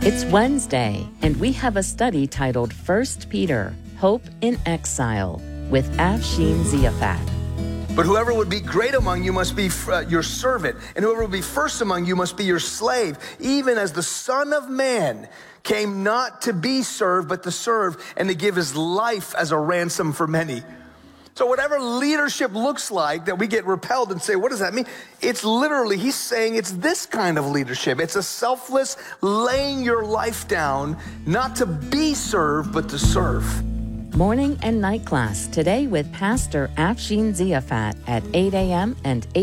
It's Wednesday, and we have a study titled 1 Peter, Hope in Exile, with Afshin Ziafat. But whoever would be great among you must be your servant, and whoever would be first among you must be your slave, even as the Son of Man came not to be served, but to serve and to give his life as a ransom for many. So whatever leadership looks like that we get repelled and say, what does that mean? It's literally, he's saying it's this kind of leadership. It's a selfless laying your life down, not to be served, but to serve. Morning and night class today with Pastor Afshin Ziafat at 8 a.m. and 8